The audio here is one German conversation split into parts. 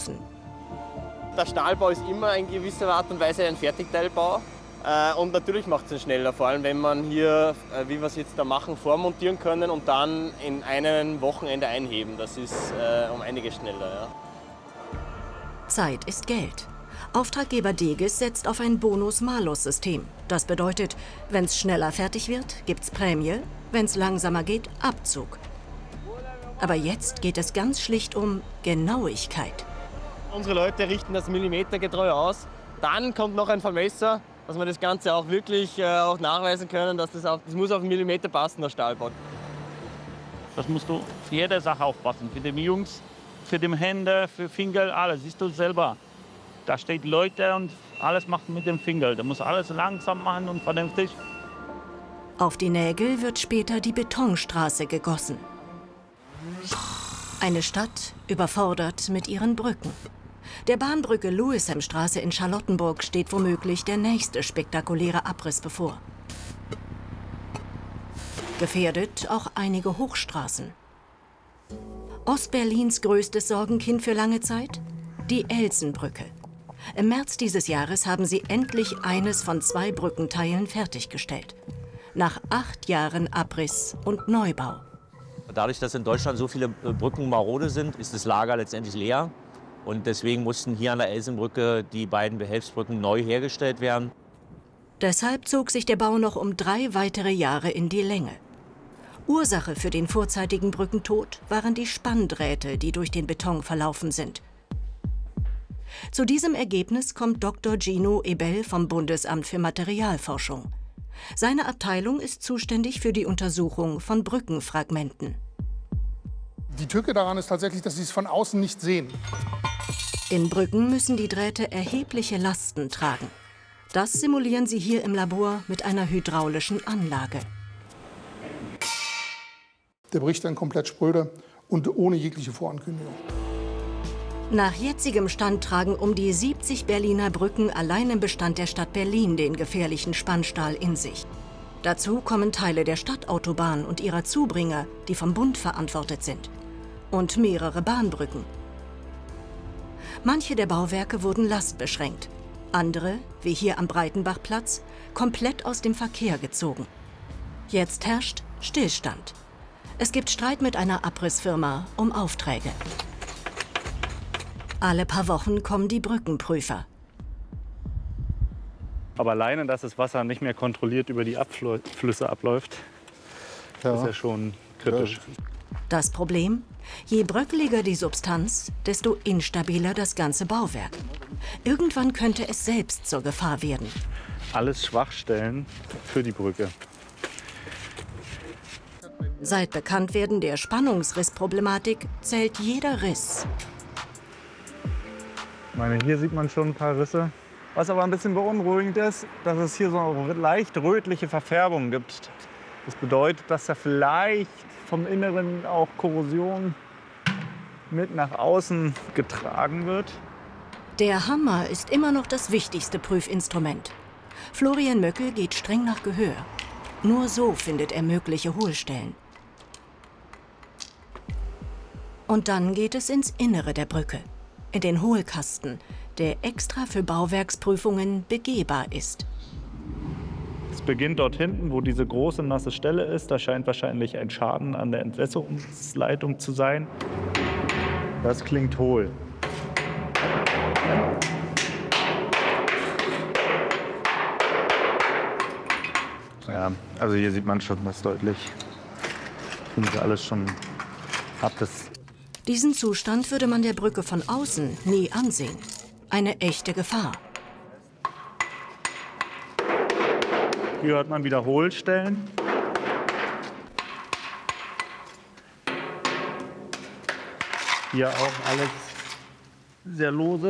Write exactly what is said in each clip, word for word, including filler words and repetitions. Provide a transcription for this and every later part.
geholfen. Der Stahlbau ist immer in gewisser Art und Weise ein Fertigteilbau. Und natürlich macht es ihn schneller, vor allem wenn man hier, wie wir es jetzt da machen, vormontieren können und dann in einem Wochenende einheben. Das ist äh, um einiges schneller. Ja. Zeit ist Geld. Auftraggeber Degis setzt auf ein Bonus-Malus-System. Das bedeutet, wenn es schneller fertig wird, gibt's Prämie, wenn es langsamer geht, Abzug. Aber jetzt geht es ganz schlicht um Genauigkeit. Unsere Leute richten das millimetergetreu aus. Dann kommt noch ein Vermesser, dass wir das Ganze auch wirklich äh, auch nachweisen können, dass das, auf, das muss auf einen Millimeter passen, der Stahlbau. Das musst du für jede Sache aufpassen. Für die Jungs, für die Hände, für Finger, alles. Siehst du selber. Da steht Leute und alles macht mit dem Finger. Da muss alles langsam machen und vernünftig. Auf die Nägel wird später die Betonstraße gegossen. Eine Stadt überfordert mit ihren Brücken. Der Bahnbrücke Lewishamstraße in Charlottenburg steht womöglich der nächste spektakuläre Abriss bevor. Gefährdet auch einige Hochstraßen. Ostberlins größtes Sorgenkind für lange Zeit? Die Elsenbrücke. Im März dieses Jahres haben sie endlich eines von zwei Brückenteilen fertiggestellt. Nach acht Jahren Abriss und Neubau. Dadurch, dass in Deutschland so viele Brücken marode sind, ist das Lager letztendlich leer. Und deswegen mussten hier an der Elsenbrücke die beiden Behelfsbrücken neu hergestellt werden. Deshalb zog sich der Bau noch um drei weitere Jahre in die Länge. Ursache für den vorzeitigen Brückentod waren die Spanndrähte, die durch den Beton verlaufen sind. Zu diesem Ergebnis kommt Doktor Gino Ebel vom Bundesamt für Materialforschung. Seine Abteilung ist zuständig für die Untersuchung von Brückenfragmenten. Die Tücke daran ist tatsächlich, dass Sie es von außen nicht sehen. In Brücken müssen die Drähte erhebliche Lasten tragen. Das simulieren sie hier im Labor mit einer hydraulischen Anlage. Der bricht dann komplett spröde und ohne jegliche Vorankündigung. Nach jetzigem Stand tragen um die siebzig Berliner Brücken allein im Bestand der Stadt Berlin den gefährlichen Spannstahl in sich. Dazu kommen Teile der Stadtautobahn und ihrer Zubringer, die vom Bund verantwortet sind. Und mehrere Bahnbrücken. Manche der Bauwerke wurden lastbeschränkt. Andere, wie hier am Breitenbachplatz, komplett aus dem Verkehr gezogen. Jetzt herrscht Stillstand. Es gibt Streit mit einer Abrissfirma um Aufträge. Alle paar Wochen kommen die Brückenprüfer. Aber alleine, dass das Wasser nicht mehr kontrolliert über die Abflüsse abläuft, ja. Ist ja schon kritisch. Das Problem? Je bröckeliger die Substanz, desto instabiler das ganze Bauwerk. Irgendwann könnte es selbst zur Gefahr werden. Alles Schwachstellen für die Brücke. Seit Bekanntwerden der Spannungsrissproblematik zählt jeder Riss. Ich meine, hier sieht man schon ein paar Risse. Was aber ein bisschen beunruhigend ist, dass es hier so eine leicht rötliche Verfärbung gibt. Das bedeutet, dass da vielleicht vom Inneren auch Korrosion mit nach außen getragen wird. Der Hammer ist immer noch das wichtigste Prüfinstrument. Florian Möckel geht streng nach Gehör. Nur so findet er mögliche Hohlstellen. Und dann geht es ins Innere der Brücke, in den Hohlkasten, der extra für Bauwerksprüfungen begehbar ist. Es beginnt dort hinten, wo diese große nasse Stelle ist. Da scheint wahrscheinlich ein Schaden an der Entwässerungsleitung zu sein. Das klingt hohl. Ja, also hier sieht man schon das deutlich. Das ist alles schon ab. Das Diesen Zustand würde man der Brücke von außen nie ansehen. Eine echte Gefahr. Hier hat man wieder Hohlstellen. Hier auch alles sehr lose.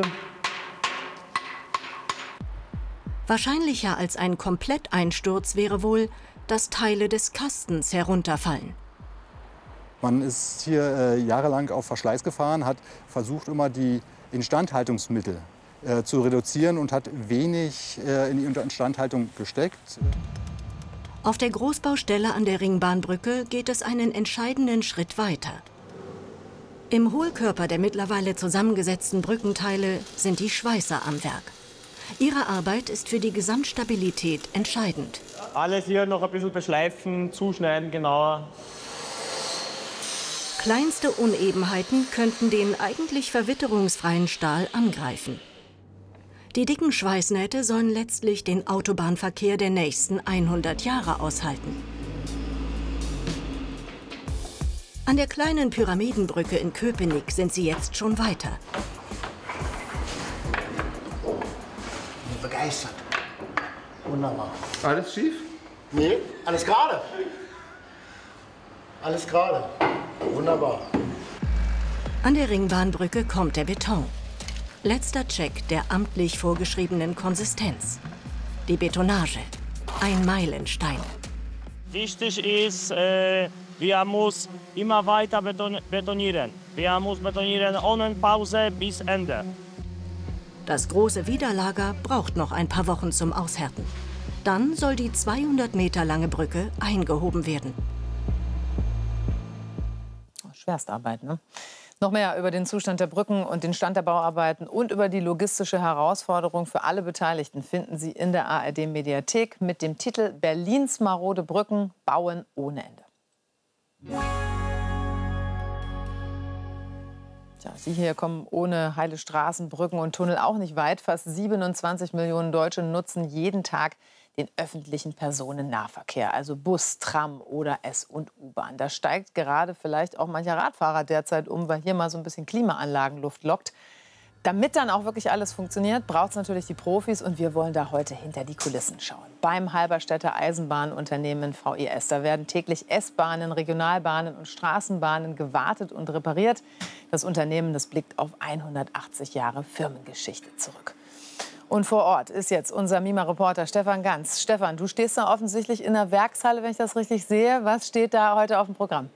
Wahrscheinlicher als ein Kompletteinsturz wäre wohl, dass Teile des Kastens herunterfallen. Man ist hier äh, jahrelang auf Verschleiß gefahren, hat versucht, immer die Instandhaltungsmittel äh, zu reduzieren und hat wenig äh, in die Instandhaltung gesteckt. Auf der Großbaustelle an der Ringbahnbrücke geht es einen entscheidenden Schritt weiter. Im Hohlkörper der mittlerweile zusammengesetzten Brückenteile sind die Schweißer am Werk. Ihre Arbeit ist für die Gesamtstabilität entscheidend. Alles hier noch ein bisschen beschleifen, zuschneiden genauer. Kleinste Unebenheiten könnten den eigentlich verwitterungsfreien Stahl angreifen. Die dicken Schweißnähte sollen letztlich den Autobahnverkehr der nächsten hundert Jahre aushalten. An der kleinen Pyramidenbrücke in Köpenick sind sie jetzt schon weiter. Ich bin begeistert. Wunderbar. Alles schief? Nee, alles gerade. Alles gerade. Wunderbar. An der Ringbahnbrücke kommt der Beton. Letzter Check der amtlich vorgeschriebenen Konsistenz. Die Betonage. Ein Meilenstein. Wichtig ist, äh, wir müssen immer weiter beton betonieren. Wir müssen betonieren ohne Pause bis Ende. Das große Widerlager braucht noch ein paar Wochen zum Aushärten. Dann soll die zweihundert Meter lange Brücke eingehoben werden. Schwerstarbeit, ne? Noch mehr über den Zustand der Brücken und den Stand der Bauarbeiten und über die logistische Herausforderung für alle Beteiligten finden Sie in der A R D-Mediathek mit dem Titel Berlins marode Brücken bauen ohne Ende. Tja, Sie hier kommen ohne heile Straßen, Brücken und Tunnel auch nicht weit. Fast siebenundzwanzig Millionen Deutsche nutzen jeden Tag den öffentlichen Personennahverkehr, also Bus, Tram oder S- und U-Bahn. Da steigt gerade vielleicht auch mancher Radfahrer derzeit um, weil hier mal so ein bisschen Klimaanlagenluft lockt. Damit dann auch wirklich alles funktioniert, braucht es natürlich die Profis und wir wollen da heute hinter die Kulissen schauen. Beim Halberstädter Eisenbahnunternehmen V E S, da werden täglich S-Bahnen, Regionalbahnen und Straßenbahnen gewartet und repariert. Das Unternehmen, das blickt auf hundertachtzig Jahre Firmengeschichte zurück. Und vor Ort ist jetzt unser Mima-Reporter Stefan Ganz. Stefan, du stehst da offensichtlich in der Werkshalle, wenn ich das richtig sehe. Was steht da heute auf dem Programm?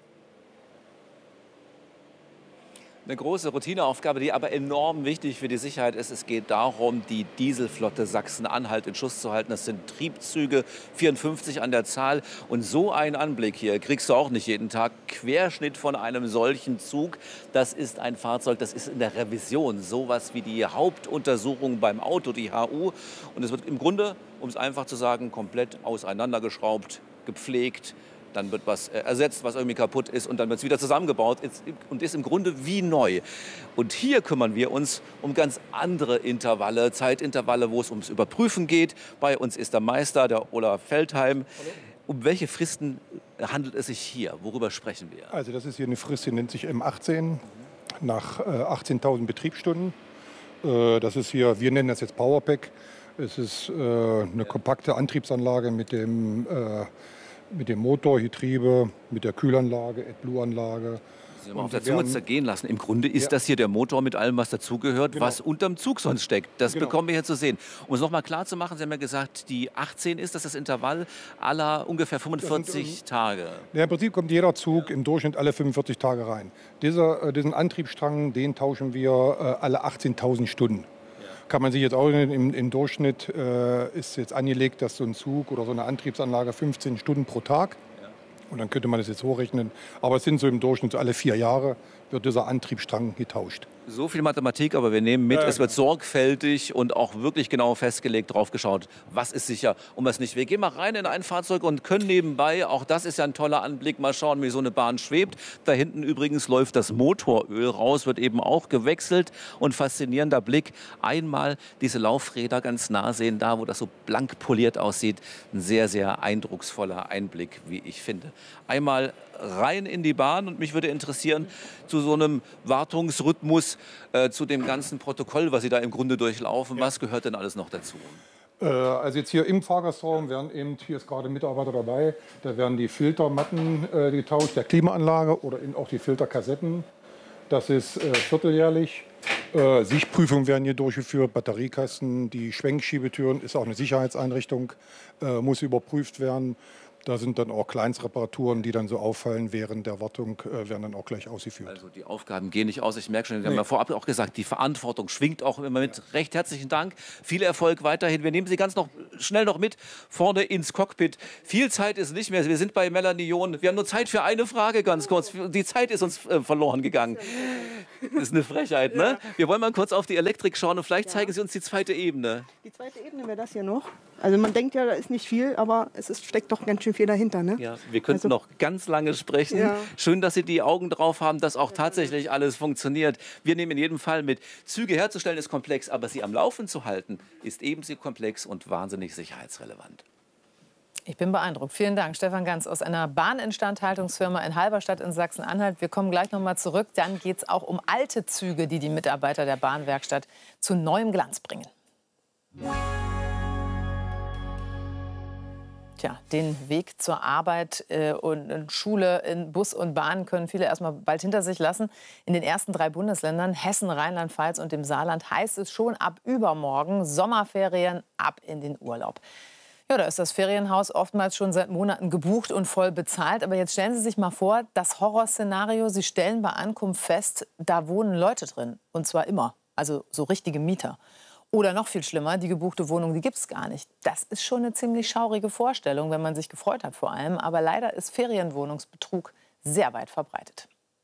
Eine große Routineaufgabe, die aber enorm wichtig für die Sicherheit ist. Es geht darum, die Dieselflotte Sachsen-Anhalt in Schuss zu halten. Das sind Triebzüge, vierundfünfzig an der Zahl. Und so einen Anblick hier kriegst du auch nicht jeden Tag. Querschnitt von einem solchen Zug. Das ist ein Fahrzeug, das ist in der Revision. Sowas wie die Hauptuntersuchung beim Auto, die H U. Und es wird im Grunde, um es einfach zu sagen, komplett auseinandergeschraubt, gepflegt. Dann wird was ersetzt, was irgendwie kaputt ist und dann wird es wieder zusammengebaut und ist im Grunde wie neu. Und hier kümmern wir uns um ganz andere Intervalle, Zeitintervalle, wo es ums Überprüfen geht. Bei uns ist der Meister, der Olaf Feldheim. Um welche Fristen handelt es sich hier? Worüber sprechen wir? Also das ist hier eine Frist, die nennt sich M achtzehn, nach äh, achtzehntausend Betriebsstunden. Äh, das ist hier, wir nennen das jetzt Powerpack. Es ist äh, eine kompakte Antriebsanlage mit dem äh, mit dem Motor, Getriebe, mit der Kühlanlage, AdBlue-Anlage. Sie haben auf der Zunge zergehen lassen. Im Grunde ist ja das hier der Motor mit allem, was dazugehört, genau, was unterm Zug sonst steckt. Das genau bekommen wir hier zu sehen. Um es noch mal klar zu machen, Sie haben ja gesagt, die achtzehn ist das das Intervall aller ungefähr fünfundvierzig sind, Tage. Ja, im Prinzip kommt jeder Zug im Durchschnitt alle fünfundvierzig Tage rein. Dieser, diesen Antriebsstrang, den tauschen wir äh, alle achtzehntausend Stunden. Kann man sich jetzt auch im, im Durchschnitt äh, ist jetzt angelegt, dass so ein Zug oder so eine Antriebsanlage fünfzehn Stunden pro Tag. Und dann könnte man das jetzt hochrechnen. Aber es sind so im Durchschnitt so alle vier Jahre wird dieser Antriebsstrang getauscht. So viel Mathematik, aber wir nehmen mit, äh, es wird sorgfältig und auch wirklich genau festgelegt, drauf geschaut, was ist sicher und was nicht. Wir gehen mal rein in ein Fahrzeug und können nebenbei, auch das ist ja ein toller Anblick, mal schauen, wie so eine Bahn schwebt. Da hinten übrigens läuft das Motoröl raus, wird eben auch gewechselt und faszinierender Blick. Einmal diese Laufräder ganz nah sehen, da wo das so blank poliert aussieht. Ein sehr, sehr eindrucksvoller Einblick, wie ich finde. Einmal rein in die Bahn und mich würde interessieren, zu so einem Wartungsrhythmus, äh, zu dem ganzen Protokoll, was Sie da im Grunde durchlaufen, ja, was gehört denn alles noch dazu? Äh, also jetzt hier im Fahrgastraum werden eben, hier ist gerade ein Mitarbeiter dabei, da werden die Filtermatten äh, getauscht, der Klimaanlage oder eben auch die Filterkassetten. Das ist äh, vierteljährlich. Äh, Sichtprüfungen werden hier durchgeführt, Batteriekasten, die Schwenkschiebetüren ist auch eine Sicherheitseinrichtung, äh, muss überprüft werden. Da sind dann auch Kleinstreparaturen, die dann so auffallen während der Wartung, äh, werden dann auch gleich ausgeführt. Also die Aufgaben gehen nicht aus. Ich merke schon, wir haben Nee. ja vorab auch gesagt, die Verantwortung schwingt auch immer mit. Recht herzlichen Dank. Viel Erfolg weiterhin. Wir nehmen Sie ganz noch schnell noch mit vorne ins Cockpit. Viel Zeit ist nicht mehr. Wir sind bei Melanie John. Wir haben nur Zeit für eine Frage ganz kurz. Die Zeit ist uns äh, verloren gegangen. Das ist eine Frechheit, ne? Wir wollen mal kurz auf die Elektrik schauen und vielleicht zeigen Sie uns die zweite Ebene. Die zweite Ebene wäre das hier noch. Also man denkt ja, da ist nicht viel, aber es ist, steckt doch ganz schön viel dahinter. Ne? Ja, wir könnten Also, noch ganz lange sprechen. Ja. Schön, dass Sie die Augen drauf haben, dass auch tatsächlich alles funktioniert. Wir nehmen in jedem Fall mit. Züge herzustellen ist komplex, aber sie am Laufen zu halten, ist ebenso komplex und wahnsinnig sicherheitsrelevant. Ich bin beeindruckt. Vielen Dank, Stefan Ganz aus einer Bahninstandhaltungsfirma in Halberstadt in Sachsen-Anhalt. Wir kommen gleich noch mal zurück. Dann geht es auch um alte Züge, die die Mitarbeiter der Bahnwerkstatt zu neuem Glanz bringen. Tja, den Weg zur Arbeit äh, und in Schule, in Bus und Bahn können viele erst mal bald hinter sich lassen. In den ersten drei Bundesländern, Hessen, Rheinland-Pfalz und dem Saarland, heißt es schon ab übermorgen Sommerferien, ab in den Urlaub. Ja, da ist das Ferienhaus oftmals schon seit Monaten gebucht und voll bezahlt. Aber jetzt stellen Sie sich mal vor, das Horrorszenario, Sie stellen bei Ankunft fest, da wohnen Leute drin. Und zwar immer, also so richtige Mieter. Oder noch viel schlimmer, die gebuchte Wohnung, die gibt es gar nicht. Das ist schon eine ziemlich schaurige Vorstellung, wenn man sich gefreut hat vor allem. Aber leider ist Ferienwohnungsbetrug sehr weit verbreitet.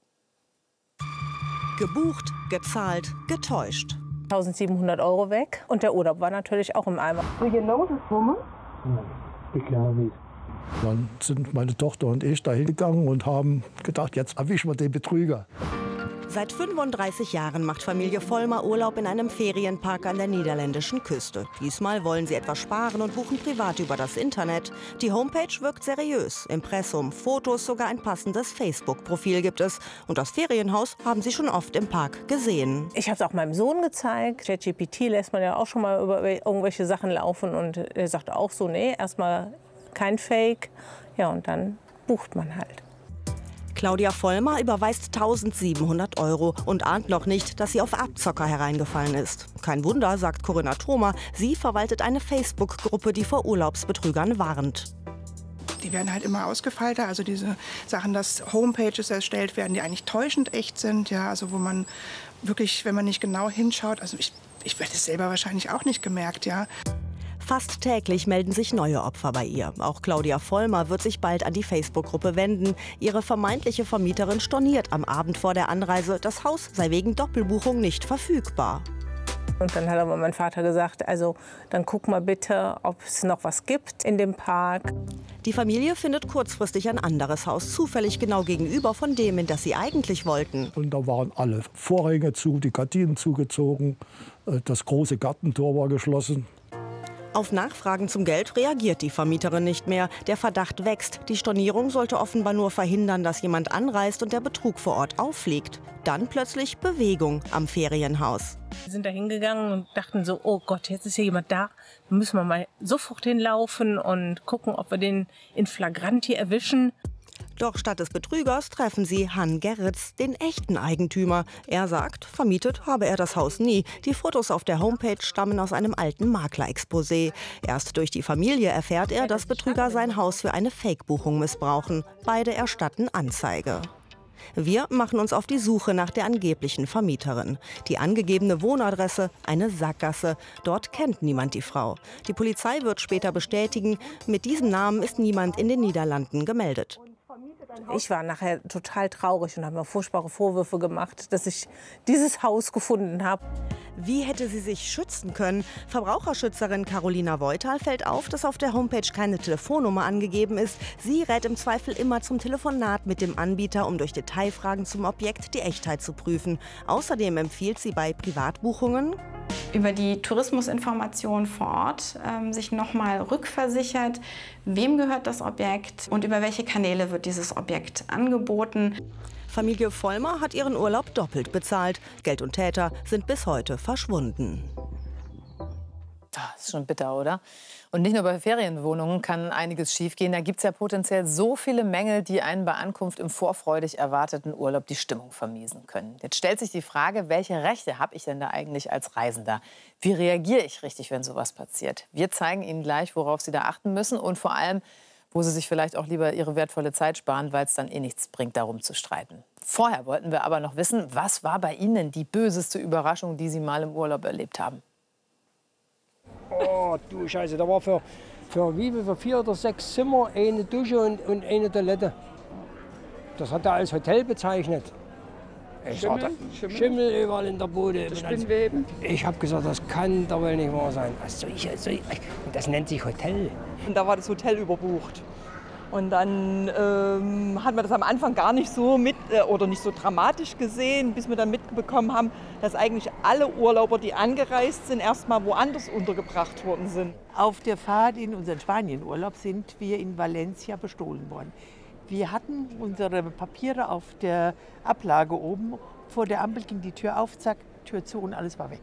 Gebucht, gezahlt, getäuscht. eintausendsiebenhundert Euro weg und der Urlaub war natürlich auch im Eimer. Do you know this woman? Nein, ich glaube nicht. Dann sind meine Tochter und ich da hingegangen und haben gedacht, jetzt erwischen wir den Betrüger. Seit fünfunddreißig Jahren macht Familie Vollmer Urlaub in einem Ferienpark an der niederländischen Küste. Diesmal wollen sie etwas sparen und buchen privat über das Internet. Die Homepage wirkt seriös. Impressum, Fotos, sogar ein passendes Facebook-Profil gibt es. Und das Ferienhaus haben sie schon oft im Park gesehen. Ich habe es auch meinem Sohn gezeigt. ChatGPT lässt man ja auch schon mal über irgendwelche Sachen laufen. Und er sagte auch so, nee, erstmal kein Fake. Ja, und dann bucht man halt. Claudia Vollmer überweist eintausendsiebenhundert Euro und ahnt noch nicht, dass sie auf Abzocker hereingefallen ist. Kein Wunder, sagt Corinna Thoma. Sie verwaltet eine Facebook-Gruppe, die vor Urlaubsbetrügern warnt. Die werden halt immer ausgefeilter, also diese Sachen, dass Homepages erstellt werden, die eigentlich täuschend echt sind, ja, also wo man wirklich, wenn man nicht genau hinschaut, also ich, ich hätte es selber wahrscheinlich auch nicht gemerkt, ja. Fast täglich melden sich neue Opfer bei ihr. Auch Claudia Vollmer wird sich bald an die Facebook-Gruppe wenden. Ihre vermeintliche Vermieterin storniert am Abend vor der Anreise, das Haus sei wegen Doppelbuchung nicht verfügbar. Und dann hat aber mein Vater gesagt, also dann guck mal bitte, ob es noch was gibt in dem Park. Die Familie findet kurzfristig ein anderes Haus, zufällig genau gegenüber von dem, in das sie eigentlich wollten. Und da waren alle Vorhänge zu, die Gardinen zugezogen, das große Gartentor war geschlossen. Auf Nachfragen zum Geld reagiert die Vermieterin nicht mehr. Der Verdacht wächst. Die Stornierung sollte offenbar nur verhindern, dass jemand anreist und der Betrug vor Ort auffliegt. Dann plötzlich Bewegung am Ferienhaus. Wir sind da hingegangen und dachten so, oh Gott, jetzt ist hier jemand da. Da müssen wir mal sofort hinlaufen und gucken, ob wir den in Flagranti erwischen. Doch statt des Betrügers treffen sie Han Gerritz, den echten Eigentümer. Er sagt, vermietet habe er das Haus nie. Die Fotos auf der Homepage stammen aus einem alten Maklerexposé. Erst durch die Familie erfährt er, dass Betrüger sein Haus für eine Fake-Buchung missbrauchen. Beide erstatten Anzeige. Wir machen uns auf die Suche nach der angeblichen Vermieterin. Die angegebene Wohnadresse, eine Sackgasse. Dort kennt niemand die Frau. Die Polizei wird später bestätigen, mit diesem Namen ist niemand in den Niederlanden gemeldet. Ich war nachher total traurig und habe mir furchtbare Vorwürfe gemacht, dass ich dieses Haus gefunden habe. Wie hätte sie sich schützen können? Verbraucherschützerin Carolina Voital fällt auf, dass auf der Homepage keine Telefonnummer angegeben ist. Sie rät im Zweifel immer zum Telefonat mit dem Anbieter, um durch Detailfragen zum Objekt die Echtheit zu prüfen. Außerdem empfiehlt sie bei Privatbuchungen, über die Tourismusinformation vor Ort ähm, sich nochmal rückversichert, wem gehört das Objekt und über welche Kanäle wird dieses Objekt angeboten. Familie Vollmer hat ihren Urlaub doppelt bezahlt. Geld und Täter sind bis heute verschwunden. Das ist schon bitter, oder? Und nicht nur bei Ferienwohnungen kann einiges schiefgehen. Da gibt es ja potenziell so viele Mängel, die einen bei Ankunft im vorfreudig erwarteten Urlaub die Stimmung vermiesen können. Jetzt stellt sich die Frage, welche Rechte habe ich denn da eigentlich als Reisender? Wie reagiere ich richtig, wenn sowas passiert? Wir zeigen Ihnen gleich, worauf Sie da achten müssen und vor allem, wo sie sich vielleicht auch lieber ihre wertvolle Zeit sparen, weil es dann eh nichts bringt, darum zu streiten. Vorher wollten wir aber noch wissen, was war bei Ihnen die böseste Überraschung, die Sie mal im Urlaub erlebt haben? Oh, du Scheiße, da war für, für wie viel, für vier oder sechs Zimmer eine Dusche und, und eine Toilette. Das hat er als Hotel bezeichnet. Ich Schimmel? sagte, Schimmel? Schimmel überall in der Bude. Das Spinnweben? Ich habe gesagt, das kann doch wohl nicht wahr sein. Was soll ich, soll ich, das nennt sich Hotel. Und da war das Hotel überbucht. Und dann ähm, hat man das am Anfang gar nicht so mit äh, oder nicht so dramatisch gesehen, bis wir dann mitbekommen haben, dass eigentlich alle Urlauber, die angereist sind, erstmal woanders untergebracht worden sind. Auf der Fahrt in unseren Spanienurlaub sind wir in Valencia bestohlen worden. Wir hatten unsere Papiere auf der Ablage oben. Vor der Ampel ging die Tür auf, zack, Tür zu und alles war weg.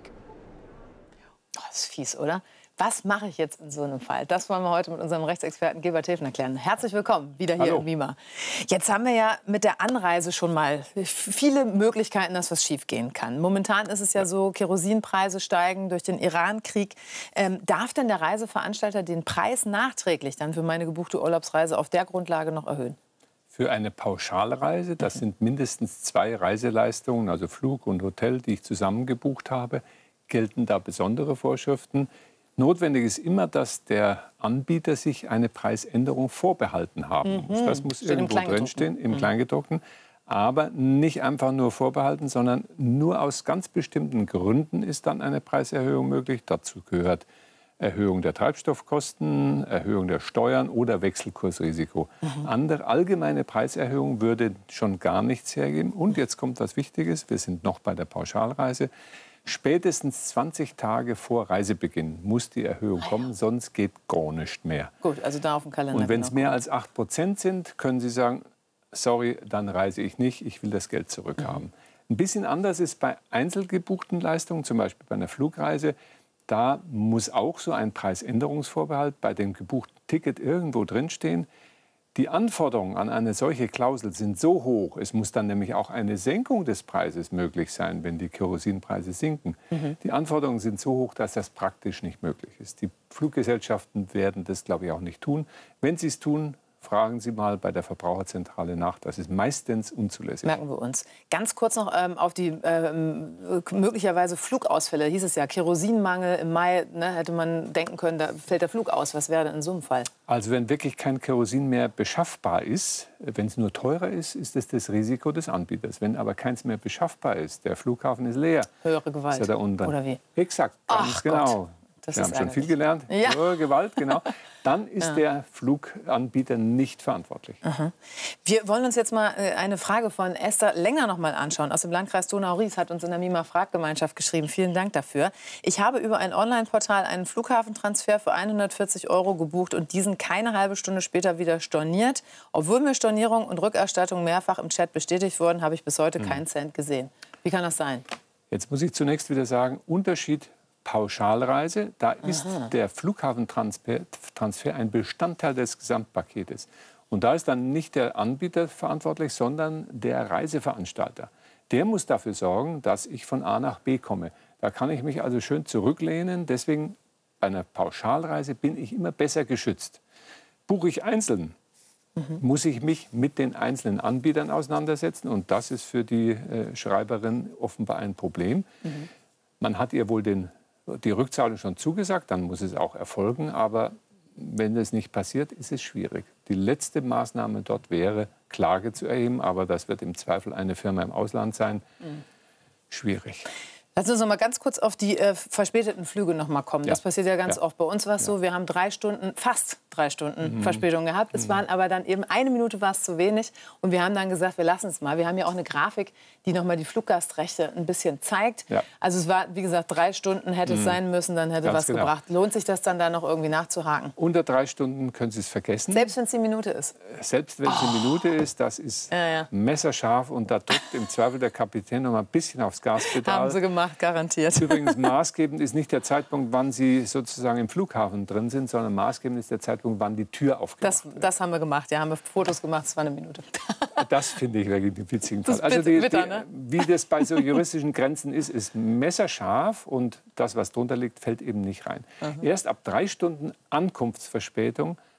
Oh, das ist fies, oder? Was mache ich jetzt in so einem Fall? Das wollen wir heute mit unserem Rechtsexperten Gilbert Hilfen erklären. Herzlich willkommen wieder hier Hallo. im Wima. Jetzt haben wir ja mit der Anreise schon mal viele Möglichkeiten, dass was schiefgehen kann. Momentan ist es ja, ja so, Kerosinpreise steigen durch den Iran-Krieg. Ähm, darf denn der Reiseveranstalter den Preis nachträglich dann für meine gebuchte Urlaubsreise auf der Grundlage noch erhöhen? Für eine Pauschalreise, das sind mindestens zwei Reiseleistungen, also Flug und Hotel, die ich zusammen gebucht habe, gelten da besondere Vorschriften. Notwendig ist immer, dass der Anbieter sich eine Preisänderung vorbehalten haben muss. Mhm. Das muss Steht irgendwo drinstehen, im mhm. Kleingedruckten. Aber nicht einfach nur vorbehalten, sondern nur aus ganz bestimmten Gründen ist dann eine Preiserhöhung möglich. Dazu gehört Erhöhung der Treibstoffkosten, Erhöhung der Steuern oder Wechselkursrisiko. Mhm. Andere allgemeine Preiserhöhung würde schon gar nichts hergeben. Und jetzt kommt was Wichtiges, wir sind noch bei der Pauschalreise. Spätestens zwanzig Tage vor Reisebeginn muss die Erhöhung ah, ja. kommen, sonst geht gar nicht mehr. Gut, also da auf dem Kalender. Und wenn es genau. mehr als acht Prozent sind, können Sie sagen, sorry, dann reise ich nicht, ich will das Geld zurückhaben. Mhm. Ein bisschen anders ist bei einzelgebuchten Leistungen, zum Beispiel bei einer Flugreise. Da muss auch so ein Preisänderungsvorbehalt bei dem gebuchten Ticket irgendwo drinstehen. Die Anforderungen an eine solche Klausel sind so hoch, es muss dann nämlich auch eine Senkung des Preises möglich sein, wenn die Kerosinpreise sinken. Mhm. Die Anforderungen sind so hoch, dass das praktisch nicht möglich ist. Die Fluggesellschaften werden das, glaube ich, auch nicht tun. Wenn sie es tun, fragen Sie mal bei der Verbraucherzentrale nach. Das ist meistens unzulässig. Merken wir uns. Ganz kurz noch ähm, auf die ähm, möglicherweise Flugausfälle. Hieß es ja, Kerosinmangel im Mai, ne, hätte man denken können, da fällt der Flug aus. Was wäre denn in so einem Fall? Also wenn wirklich kein Kerosin mehr beschaffbar ist, wenn es nur teurer ist, ist es das Risiko des Anbieters. Wenn aber keins mehr beschaffbar ist, der Flughafen ist leer. Höhere Gewalt, ist ja da unten. Oder wie? Exakt, ganz Ach genau. Gott. Das Wir ist haben schon ärgerlich. viel gelernt. Ja. Höhere Gewalt, genau. Dann ist Ja. der Fluganbieter nicht verantwortlich. Aha. Wir wollen uns jetzt mal äh, eine Frage von Esther Länger noch mal anschauen. Aus dem Landkreis Donau-Ries hat uns in der Mima-Fraggemeinschaft geschrieben. Vielen Dank dafür. Ich habe über ein Online-Portal einen Flughafentransfer für hundertvierzig Euro gebucht und diesen keine halbe Stunde später wieder storniert. Obwohl mir Stornierung und Rückerstattung mehrfach im Chat bestätigt wurden, habe ich bis heute Mhm. keinen Cent gesehen. Wie kann das sein? Jetzt muss ich zunächst wieder sagen, Unterschied Pauschalreise, da ist Aha. der Flughafentransfer Transfer ein Bestandteil des Gesamtpaketes. Und da ist dann nicht der Anbieter verantwortlich, sondern der Reiseveranstalter. Der muss dafür sorgen, dass ich von A nach B komme. Da kann ich mich also schön zurücklehnen. Deswegen bei einer Pauschalreise bin ich immer besser geschützt. Buche ich einzeln, mhm. muss ich mich mit den einzelnen Anbietern auseinandersetzen. Und das ist für die äh, Schreiberin offenbar ein Problem. Mhm. Man hat ihr wohl den die Rückzahlung schon zugesagt, dann muss es auch erfolgen. Aber wenn das nicht passiert, ist es schwierig. Die letzte Maßnahme dort wäre, Klage zu erheben. Aber das wird im Zweifel eine Firma im Ausland sein. Mhm. Schwierig. Lassen Sie uns noch mal ganz kurz auf die äh, verspäteten Flüge noch mal kommen. Ja. Das passiert ja ganz Ja. oft. Bei uns war es Ja. so, wir haben drei Stunden, fast drei Stunden Mhm. Verspätung gehabt. Es Mhm. waren aber dann eben eine Minute war es zu wenig. Und wir haben dann gesagt, wir lassen es mal. Wir haben ja auch eine Grafik, die noch mal die Fluggastrechte ein bisschen zeigt. Ja. Also es war, wie gesagt, drei Stunden hätte es Mhm. sein müssen, dann hätte Ganz was genau. gebracht. Lohnt sich das dann da noch irgendwie nachzuhaken? Unter drei Stunden können Sie es vergessen. Selbst wenn es die Minute ist. Selbst wenn es eine Minute ist, das ist Ja, ja. messerscharf. Und da drückt im Zweifel der Kapitän noch mal ein bisschen aufs Gaspedal. Haben sie gemacht, garantiert. Übrigens, maßgebend ist nicht der Zeitpunkt, wann Sie sozusagen im Flughafen drin sind, sondern maßgebend ist der Zeitpunkt, wann die Tür aufgeht. Das, das haben wir gemacht. Ja, haben wir Fotos gemacht. Es war eine Minute. Das finde ich wirklich einen witzigen Das Fall. ist Also die, bitter, die, ne? wie das bei so juristischen Grenzen ist, ist messerscharf und das, was drunter liegt, fällt eben nicht rein. Mhm. Erst ab drei Stunden Ankunftsverspätung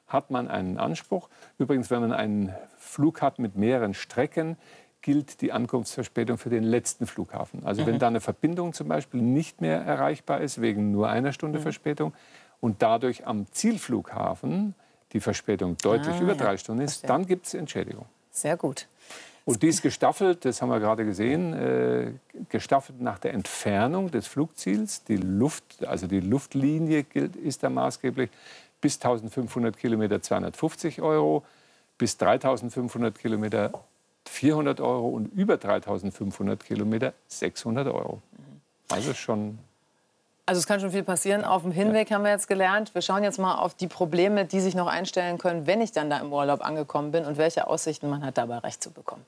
hat man einen Anspruch. Übrigens, wenn man einen Flug hat mit mehreren Strecken, gilt die Ankunftsverspätung für den letzten Flughafen. Also mhm. wenn da eine Verbindung zum Beispiel nicht mehr erreichbar ist, wegen nur einer Stunde mhm. Verspätung, und dadurch am Zielflughafen die Verspätung deutlich ah, über drei ja. Stunden ist, Verstehe. Dann gibt es Entschädigung. Sehr gut. Und die ist gestaffelt, das haben wir gerade gesehen, äh, gestaffelt nach der Entfernung des Flugziels. Die Luft, also die Luftlinie gilt, ist da maßgeblich. Bis eintausendfünfhundert Kilometer zweihundertfünfzig Euro, bis dreitausendfünfhundert Kilometer vierhundert Euro und über dreitausendfünfhundert Kilometer sechshundert Euro. Also schon... Also es kann schon viel passieren. Auf dem Hinweg haben wir jetzt gelernt. Wir schauen jetzt mal auf die Probleme, die sich noch einstellen können, wenn ich dann da im Urlaub angekommen bin und welche Aussichten man hat, dabei recht zu bekommen.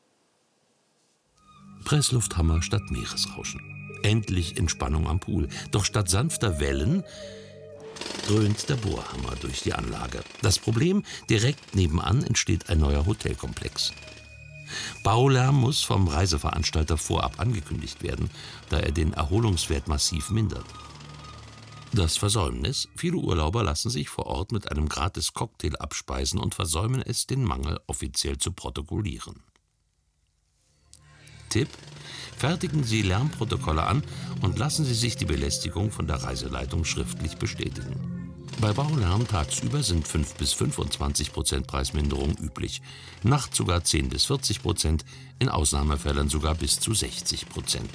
Presslufthammer statt Meeresrauschen. Endlich Entspannung am Pool. Doch statt sanfter Wellen dröhnt der Bohrhammer durch die Anlage. Das Problem, direkt nebenan entsteht ein neuer Hotelkomplex. Baulärm muss vom Reiseveranstalter vorab angekündigt werden, da er den Erholungswert massiv mindert. Das Versäumnis: Viele Urlauber lassen sich vor Ort mit einem gratis Cocktail abspeisen und versäumen es, den Mangel offiziell zu protokollieren. Tipp: Fertigen Sie Lärmprotokolle an und lassen Sie sich die Belästigung von der Reiseleitung schriftlich bestätigen. Bei Baulärm tagsüber sind fünf bis fünfundzwanzig Prozent Preisminderung üblich, nachts sogar zehn bis vierzig Prozent, in Ausnahmefällen sogar bis zu sechzig Prozent.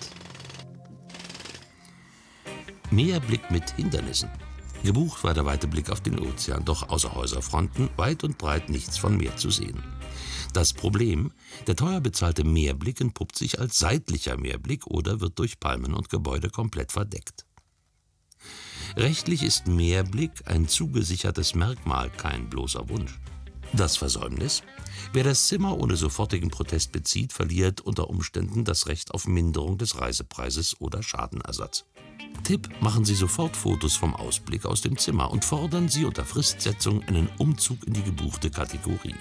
Meerblick mit Hindernissen. Gebucht war der weite Blick auf den Ozean, doch außer Häuserfronten weit und breit nichts von Meer zu sehen. Das Problem: Der teuer bezahlte Meerblick entpuppt sich als seitlicher Meerblick oder wird durch Palmen und Gebäude komplett verdeckt. Rechtlich ist Meerblick ein zugesichertes Merkmal, kein bloßer Wunsch. Das Versäumnis: Wer das Zimmer ohne sofortigen Protest bezieht, verliert unter Umständen das Recht auf Minderung des Reisepreises oder Schadenersatz. Tipp: Machen Sie sofort Fotos vom Ausblick aus dem Zimmer und fordern Sie unter Fristsetzung einen Umzug in die gebuchte Kategorie.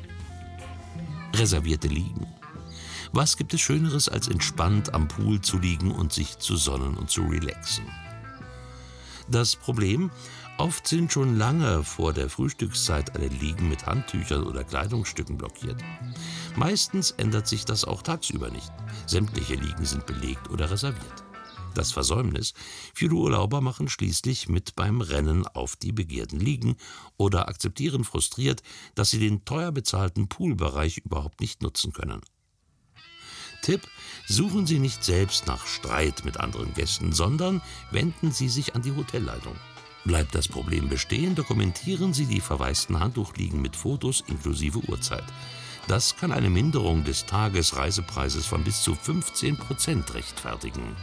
Reservierte Liegen. Was gibt es Schöneres, als entspannt am Pool zu liegen und sich zu sonnen und zu relaxen? Das Problem: Oft sind schon lange vor der Frühstückszeit alle Liegen mit Handtüchern oder Kleidungsstücken blockiert. Meistens ändert sich das auch tagsüber nicht. Sämtliche Liegen sind belegt oder reserviert. Das Versäumnis: Viele Urlauber machen schließlich mit beim Rennen auf die begehrten Liegen oder akzeptieren frustriert, dass sie den teuer bezahlten Poolbereich überhaupt nicht nutzen können. Tipp: Suchen Sie nicht selbst nach Streit mit anderen Gästen, sondern wenden Sie sich an die Hotelleitung. Bleibt das Problem bestehen, dokumentieren Sie die verwaisten Handtuchliegen mit Fotos inklusive Uhrzeit. Das kann eine Minderung des Tagesreisepreises von bis zu fünfzehn Prozent rechtfertigen.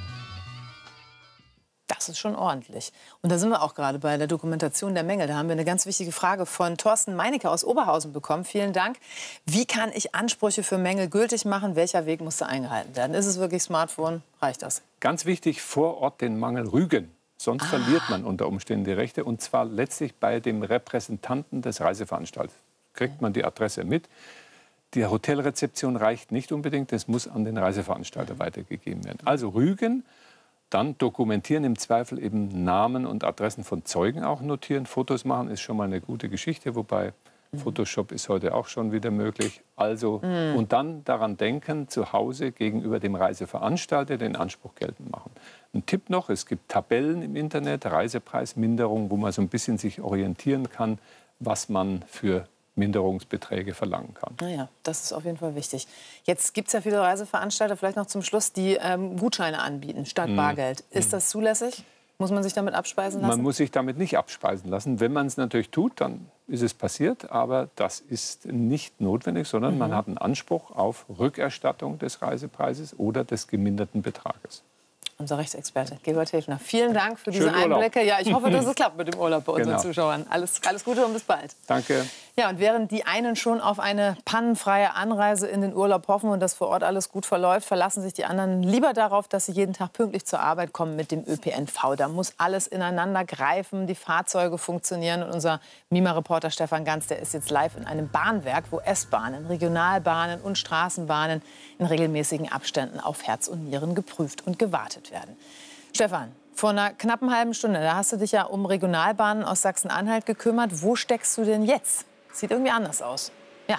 Das ist schon ordentlich. Und da sind wir auch gerade bei der Dokumentation der Mängel. Da haben wir eine ganz wichtige Frage von Thorsten Meinecke aus Oberhausen bekommen. Vielen Dank. Wie kann ich Ansprüche für Mängel gültig machen? Welcher Weg muss da eingehalten werden? Ist es wirklich Smartphone? Reicht das? Ganz wichtig, vor Ort den Mangel rügen. Sonst ah. verliert man unter Umständen die Rechte. Und zwar letztlich bei dem Repräsentanten des Reiseveranstalters. Kriegt man die Adresse mit. Die Hotelrezeption reicht nicht unbedingt. Das muss an den Reiseveranstalter weitergegeben werden. Also rügen. Dann dokumentieren, im Zweifel eben Namen und Adressen von Zeugen auch notieren. Fotos machen ist schon mal eine gute Geschichte, wobei mhm. Photoshop ist heute auch schon wieder möglich. Also, mhm. Und dann daran denken, zu Hause gegenüber dem Reiseveranstalter den Anspruch geltend machen. Ein Tipp noch: Es gibt Tabellen im Internet, Reisepreisminderung, wo man so ein bisschen sich orientieren kann, was man für Minderungsbeträge verlangen kann. Naja, das ist auf jeden Fall wichtig. Jetzt gibt es ja viele Reiseveranstalter, vielleicht noch zum Schluss, die ähm, Gutscheine anbieten statt mm. Bargeld. Ist das zulässig? Muss man sich damit abspeisen lassen? Man muss sich damit nicht abspeisen lassen. Wenn man es natürlich tut, dann ist es passiert. Aber das ist nicht notwendig, sondern mhm. man hat einen Anspruch auf Rückerstattung des Reisepreises oder des geminderten Betrages. Unser Rechtsexperte Gebert Häfner. Vielen Dank für diese Einblicke. Ja, ich hoffe, dass es klappt mit dem Urlaub bei unseren genau. Zuschauern. Alles, alles Gute und bis bald. Danke. Ja, und während die einen schon auf eine pannenfreie Anreise in den Urlaub hoffen und dass vor Ort alles gut verläuft, verlassen sich die anderen lieber darauf, dass sie jeden Tag pünktlich zur Arbeit kommen mit dem Ö P N V. Da muss alles ineinander greifen, die Fahrzeuge funktionieren. Und unser M I M A-Reporter Stefan Ganz, der ist jetzt live in einem Bahnwerk, wo S-Bahnen, Regionalbahnen und Straßenbahnen in regelmäßigen Abständen auf Herz und Nieren geprüft und gewartet werden. Stefan, Vor einer knappen halben Stunde, da hast du dich ja um Regionalbahnen aus Sachsen-Anhalt gekümmert. Wo steckst du denn jetzt? Sieht irgendwie anders aus. Ja.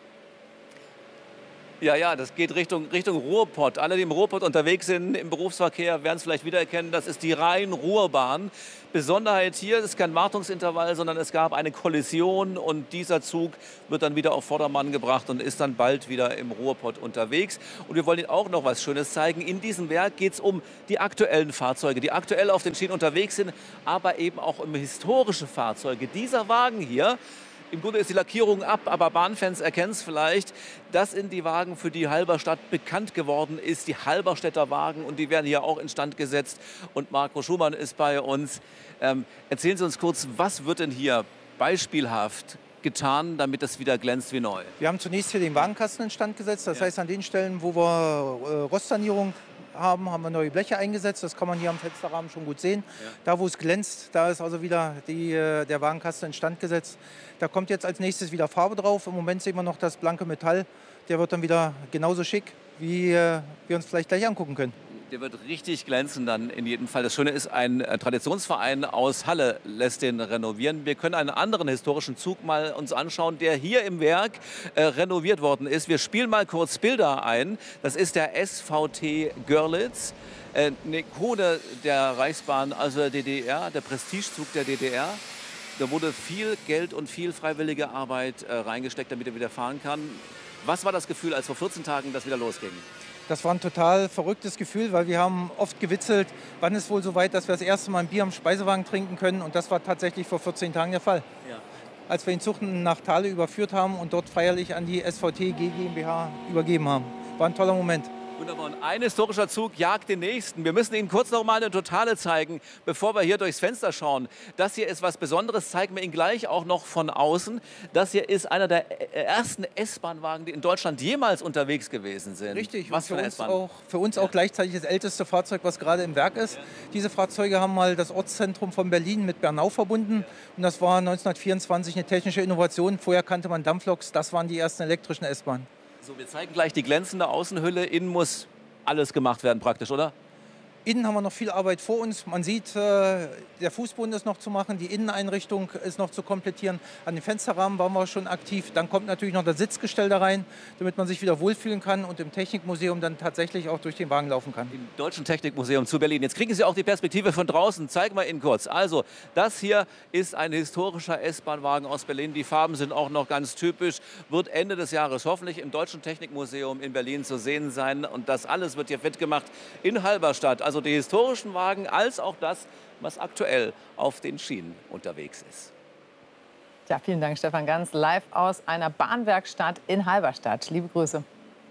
Ja, ja, das geht Richtung, Richtung Ruhrpott. Alle, die im Ruhrpott unterwegs sind im Berufsverkehr, werden es vielleicht wiedererkennen. Das ist die Rhein-Ruhr-Bahn. Besonderheit hier, es ist kein Wartungsintervall, sondern es gab eine Kollision. Und dieser Zug wird dann wieder auf Vordermann gebracht und ist dann bald wieder im Ruhrpott unterwegs. Und wir wollen Ihnen auch noch was Schönes zeigen. In diesem Werk geht es um die aktuellen Fahrzeuge, die aktuell auf den Schienen unterwegs sind, aber eben auch um historische Fahrzeuge. Dieser Wagen hier, im Grunde ist die Lackierung ab, aber Bahnfans erkennen es vielleicht. Das sind die Wagen, für die Halberstadt bekannt geworden ist, die Halberstädter Wagen. Und die werden hier auch instand gesetzt. Und Marco Schumann ist bei uns. Ähm, erzählen Sie uns kurz, was wird denn hier beispielhaft getan, damit das wieder glänzt wie neu? Wir haben zunächst hier den Wagenkasten instand gesetzt. Das ja. heißt, an den Stellen, wo wir äh, Rostsanierung haben, haben wir neue Bleche eingesetzt. Das kann man hier am Fensterrahmen schon gut sehen. Ja. Da, wo es glänzt, da ist also wieder die, der Wagenkasten instand gesetzt. Da kommt jetzt als nächstes wieder Farbe drauf. Im Moment sehen wir noch das blanke Metall. Der wird dann wieder genauso schick, wie wir uns vielleicht gleich angucken können. Der wird richtig glänzen dann in jedem Fall. Das Schöne ist, ein Traditionsverein aus Halle lässt den renovieren. Wir können einen anderen historischen Zug mal uns anschauen, der hier im Werk äh, renoviert worden ist. Wir spielen mal kurz Bilder ein. Das ist der S V T Görlitz, äh, eine Ikone der Reichsbahn, also der D D R, der Prestigezug der D D R. Da wurde viel Geld und viel freiwillige Arbeit äh, reingesteckt, damit er wieder fahren kann. Was war das Gefühl, als vor vierzehn Tagen das wieder losging? Das war ein total verrücktes Gefühl, weil wir haben oft gewitzelt, wann ist wohl so weit, dass wir das erste Mal ein Bier am Speisewagen trinken können. Und das war tatsächlich vor vierzehn Tagen der Fall. Ja. Als wir den Zug nach Thale überführt haben und dort feierlich an die S V T G GmbH übergeben haben. War ein toller Moment. Wunderbar. Und ein historischer Zug jagt den nächsten. Wir müssen Ihnen kurz noch mal eine Totale zeigen, bevor wir hier durchs Fenster schauen. Das hier ist was Besonderes, zeigen wir Ihnen gleich auch noch von außen. Das hier ist einer der ersten S-Bahn-Wagen, die in Deutschland jemals unterwegs gewesen sind. Richtig. Was für für eine uns S-Bahn? auch, für uns auch gleichzeitig das älteste Fahrzeug, was gerade im Werk ist. Ja. Diese Fahrzeuge haben mal das Ortszentrum von Berlin mit Bernau verbunden. Ja. Und das war neunzehnhundertvierundzwanzig eine technische Innovation. Vorher kannte man Dampfloks. Das waren die ersten elektrischen S-Bahnen. So, wir zeigen gleich die glänzende Außenhülle. Innen muss alles gemacht werden praktisch, oder? Innen haben wir noch viel Arbeit vor uns. Man sieht, äh, der Fußboden ist noch zu machen, die Inneneinrichtung ist noch zu komplettieren. An den Fensterrahmen waren wir schon aktiv. Dann kommt natürlich noch das Sitzgestell da rein, damit man sich wieder wohlfühlen kann und im Technikmuseum dann tatsächlich auch durch den Wagen laufen kann. Im Deutschen Technikmuseum zu Berlin. Jetzt kriegen Sie auch die Perspektive von draußen. Zeigen wir Ihnen kurz. Also, das hier ist ein historischer S-Bahn-Wagen aus Berlin. Die Farben sind auch noch ganz typisch. Wird Ende des Jahres hoffentlich im Deutschen Technikmuseum in Berlin zu sehen sein. Und das alles wird hier fit gemacht in Halberstadt. Also die historischen Wagen als auch das, was aktuell auf den Schienen unterwegs ist. Ja, vielen Dank, Stefan Ganz, live aus einer Bahnwerkstatt in Halberstadt. Liebe Grüße.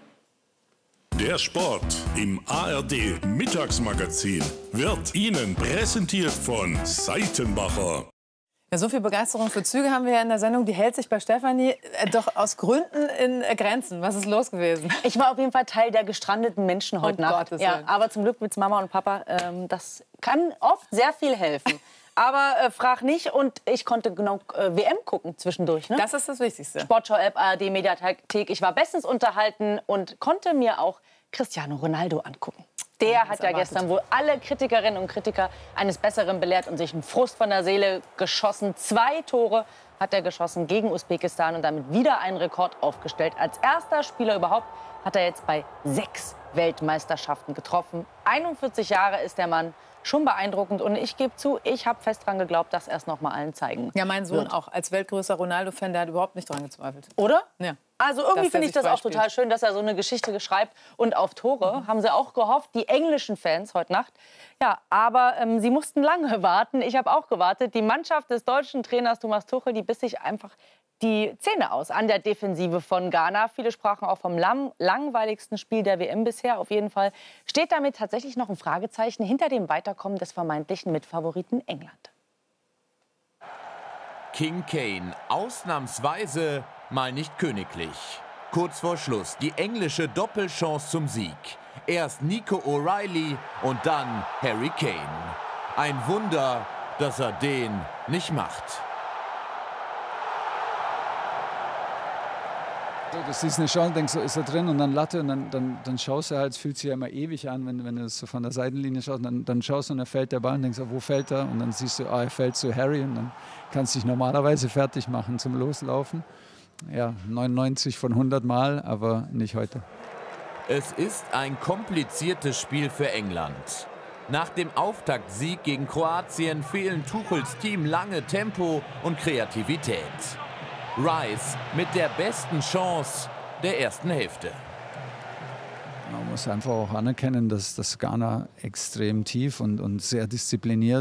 Der Sport im A R D Mittagsmagazin wird Ihnen präsentiert von Seitenbacher. Ja, so viel Begeisterung für Züge haben wir ja in der Sendung. Die hält sich bei Stefanie äh, doch aus Gründen in äh, Grenzen. Was ist los gewesen? Ich war auf jeden Fall Teil der gestrandeten Menschen heute Oh Nacht. Gottes Ja, Willen. aber zum Glück mit Mama und Papa. Ähm, das kann oft sehr viel helfen. Aber äh, frag nicht. Und ich konnte genau äh, W M gucken zwischendurch. Ne? Das ist das Wichtigste. Sportschau-App, A R D Mediathek. Ich war bestens unterhalten und konnte mir auch Cristiano Ronaldo angucken. Der hat ja erwartet. gestern wohl alle Kritikerinnen und Kritiker eines Besseren belehrt und sich einen Frust von der Seele geschossen. Zwei Tore hat er geschossen gegen Usbekistan und damit wieder einen Rekord aufgestellt. Als erster Spieler überhaupt hat er jetzt bei sechs Weltmeisterschaften getroffen. einundvierzig Jahre ist der Mann. Schon beeindruckend. Und ich gebe zu, ich habe fest daran geglaubt, dass er es noch mal allen zeigen Ja, mein Sohn wird. auch. Als weltgrößter Ronaldo-Fan, der hat überhaupt nicht dran gezweifelt. Oder? Ja. Also irgendwie Dass der finde ich sich das auch freispielt. total schön, dass er so eine Geschichte schreibt. Und auf Tore mhm. haben sie auch gehofft, die englischen Fans heute Nacht. Ja, aber ähm, sie mussten lange warten. Ich habe auch gewartet. Die Mannschaft des deutschen Trainers Thomas Tuchel, die biss sich einfach die Zähne aus an der Defensive von Ghana. Viele sprachen auch vom lang langweiligsten Spiel der W M bisher. Auf jeden Fall steht damit tatsächlich noch ein Fragezeichen hinter dem Weiterkommen des vermeintlichen Mitfavoriten England. King Kane, ausnahmsweise mal nicht königlich. Kurz vor Schluss die englische Doppelchance zum Sieg. Erst Nico O'Reilly und dann Harry Kane. Ein Wunder, dass er den nicht macht. Du siehst eine Chance, denkst so, ist er drin und dann Latte und dann, dann, dann schaust du halt, es fühlt sich ja immer ewig an, wenn, wenn du so von der Seitenlinie schaust, dann, dann schaust du und dann fällt der Ball und denkst, wo fällt er? Und dann siehst du, ah, er fällt zu Harry und dann kannst du dich normalerweise fertig machen zum Loslaufen. Ja, neunundneunzig von hundert Mal, aber nicht heute. Es ist ein kompliziertes Spiel für England. Nach dem Auftaktsieg gegen Kroatien fehlen Tuchels Team lange Tempo und Kreativität. Rice mit der besten Chance der ersten Hälfte. Man muss einfach auch anerkennen, dass das Ghana extrem tief und, und sehr diszipliniert